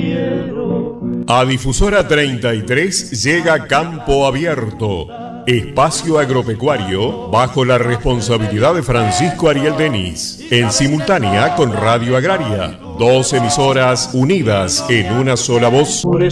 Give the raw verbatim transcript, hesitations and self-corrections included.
A Difusora treinta y tres llega Campo Abierto, espacio agropecuario bajo la responsabilidad de Francisco Ariel Denis, en simultánea con Radio Agraria, dos emisoras unidas en una sola voz.